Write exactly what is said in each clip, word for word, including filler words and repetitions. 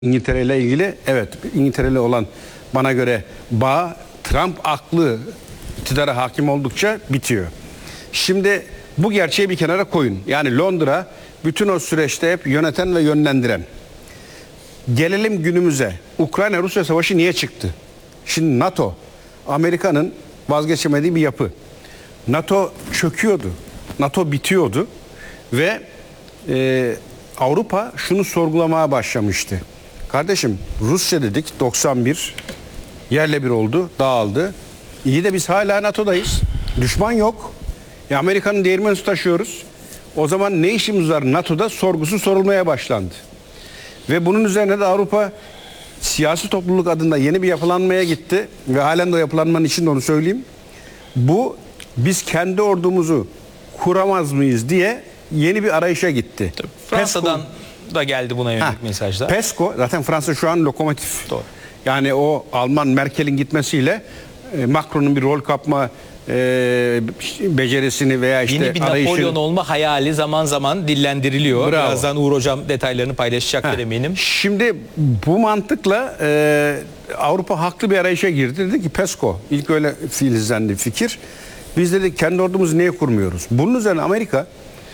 İngiltere ile ilgili, evet, İngiltere ile olan bana göre bağ Trump aklı iktidara hakim oldukça bitiyor. Şimdi bu gerçeği bir kenara koyun. Yani Londra bütün o süreçte hep yöneten ve yönlendiren. Gelelim günümüze. Ukrayna-Rusya savaşı niye çıktı? Şimdi NATO, Amerika'nın vazgeçemediği bir yapı. NATO çöküyordu. NATO bitiyordu. Ve e, Avrupa şunu sorgulamaya başlamıştı. Kardeşim, Rusya dedik doksan bir yerle bir oldu, dağıldı. İyi de biz hala NATO'dayız. Düşman yok. E, Amerika'nın değirmeni su taşıyoruz. O zaman ne işimiz var NATO'da sorgusu sorulmaya başlandı. Ve bunun üzerine de Avrupa siyasi topluluk adında yeni bir yapılanmaya gitti. Ve halen de o yapılanmanın içinde, onu söyleyeyim. Bu, biz kendi ordumuzu kuramaz mıyız diye yeni bir arayışa gitti. Tabii, Fransa'dan Pesco, da geldi buna yönelik ha, mesajlar. PESCO, zaten Fransa şu an lokomotif. Doğru. Yani o Alman Merkel'in gitmesiyle e, Macron'un bir rol kapma e, becerisini veya işte yeni bir arayışını... Napolyon olma hayali zaman zaman dillendiriliyor. Bravo. Birazdan Uğur Hocam detaylarını paylaşacaktır ha. eminim. Şimdi bu mantıkla e, Avrupa haklı bir arayışa girdi. Dedi ki PESCO, ilk öyle filizlendi fikir. Biz dedik kendi ordumuzu niye kurmuyoruz? Bunun üzerine Amerika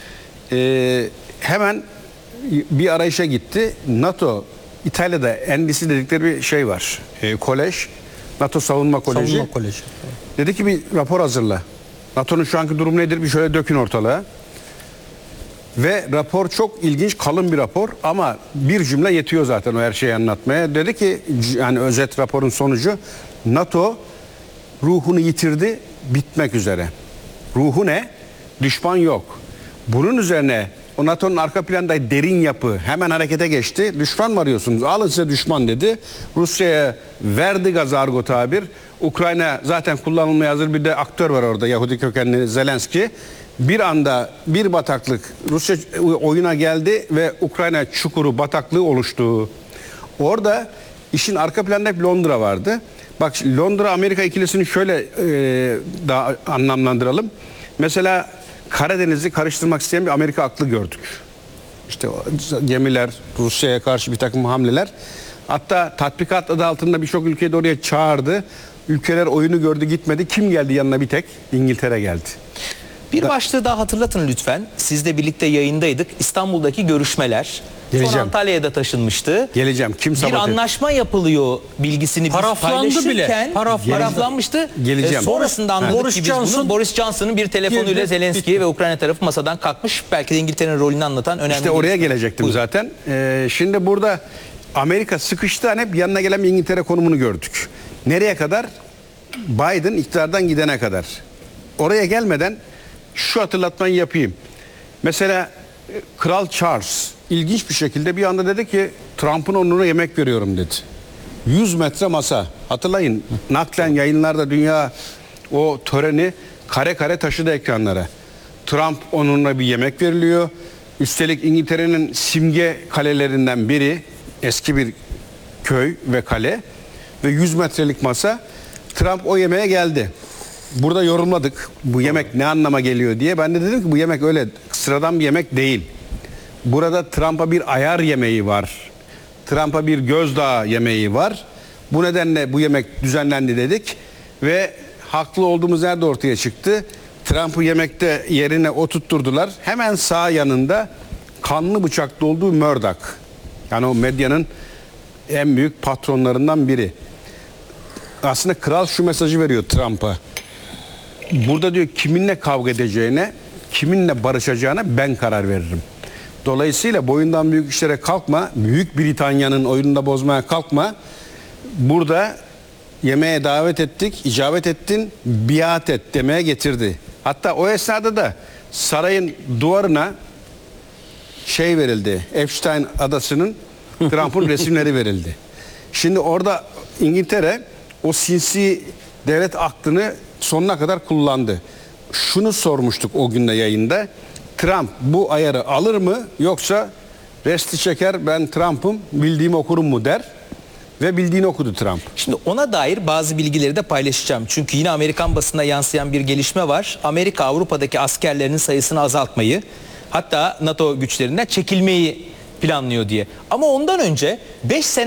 e, hemen bir arayışa gitti. NATO, İtalya'da N D C dedikleri bir şey var. E, kolej. NATO Savunma Koleji. Savunma Koleji. Dedi ki bir rapor hazırla. NATO'nun şu anki durumu nedir? Bir şöyle dökün ortalığa. Ve rapor çok ilginç, kalın bir rapor ama bir cümle yetiyor zaten o her şeyi anlatmaya. Dedi ki, yani özet raporun sonucu, NATO ruhunu yitirdi, bitmek üzere. Ruhu ne? Düşman yok. Bunun üzerine o NATO'nun arka planda derin yapı hemen harekete geçti. Düşman mı arıyorsunuz? Alın size düşman dedi. Rusya'ya verdi gazı, argo tabir. Ukrayna zaten kullanılmaya hazır, bir de aktör var orada, Yahudi kökenli Zelenski. Bir anda bir bataklık Rusya oyuna geldi ve Ukrayna çukuru, bataklığı oluştu. Orada işin arka planında hep Londra vardı. Bak, Londra-Amerika ikilisini şöyle e, daha anlamlandıralım. Mesela Karadeniz'i karıştırmak isteyen bir Amerika aklı gördük. İşte gemiler, Rusya'ya karşı bir takım hamleler. Hatta tatbikat adı altında birçok ülkeyi de oraya çağırdı. Ülkeler oyunu gördü, gitmedi. Kim geldi yanına? Bir tek İngiltere geldi. Bir başlığı daha hatırlatın lütfen. Sizle birlikte yayındaydık. İstanbul'daki görüşmeler. Geleceğim. Sonra Antalya'ya da taşınmıştı. Geleceğim. Kim bir sabote? anlaşma yapılıyor bilgisini biz Paraflandı paylaşırken bile. Paraf- paraflanmıştı. Geleceğim. E, sonrasında anladık Boris ki biz Johnson bunu. Boris Johnson'ın bir telefonuyla girdi, Zelenski'ye bitti. ve Ukrayna tarafı masadan kalkmış. Belki de İngiltere'nin rolünü anlatan önemli. İşte oraya gelişme. gelecektim Buyurun. zaten. Ee, şimdi burada Amerika sıkıştı, hani hep yanına gelen bir İngiltere konumunu gördük. Nereye kadar? Biden iktidardan gidene kadar. Oraya gelmeden şu hatırlatmayı yapayım. Mesela Kral Charles ilginç bir şekilde bir anda dedi ki Trump'ın onuruna yemek veriyorum dedi. yüz metre masa. Hatırlayın, naklen yayınlarda dünya o töreni kare kare taşıdı ekranlara. Trump onuruna bir yemek veriliyor. Üstelik İngiltere'nin simge kalelerinden biri, eski bir köy ve kale ve yüz metrelik masa. Trump o yemeğe geldi. Burada yorumladık bu yemek ne anlama geliyor diye. Ben de dedim ki bu yemek öyle sıradan bir yemek değil. Burada Trump'a bir ayar yemeği var. Trump'a bir gözdağı yemeği var. Bu nedenle bu yemek düzenlendi dedik. Ve haklı olduğumuz nerede ortaya çıktı? Trump'ı yemekte yerine oturtturdular. Hemen sağ yanında kanlı bıçaklı olduğu Murdoch. Yani o medyanın en büyük patronlarından biri. Aslında kral şu mesajı veriyor Trump'a. Burada diyor kiminle kavga edeceğine, kiminle barışacağına ben karar veririm. Dolayısıyla boyundan büyük işlere kalkma. Büyük Britanya'nın oyununda bozmaya kalkma. Burada yemeğe davet ettik, icabet ettin, biat et demeye getirdi. Hatta o esnada da sarayın duvarına şey verildi. Epstein adasının, Trump'ın resimleri verildi. Şimdi orada İngiltere o sinsi devlet aklını sonuna kadar kullandı. Şunu sormuştuk o günde yayında. Trump bu ayarı alır mı, yoksa resti çeker, ben Trump'ım bildiğimi okurum mu der? Ve bildiğini okudu Trump. Şimdi ona dair bazı bilgileri de paylaşacağım. Çünkü yine Amerikan basına yansıyan bir gelişme var. Amerika Avrupa'daki askerlerinin sayısını azaltmayı, hatta NATO güçlerinden çekilmeyi planlıyor diye. Ama ondan önce beş sene